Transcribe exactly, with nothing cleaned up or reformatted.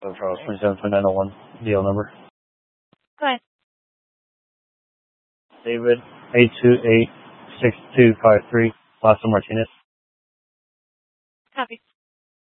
So Charles, twenty-seven twenty-nine oh one, D L number. Go ahead. David, eight two eight six two five three, Lassa Martinez. Copy.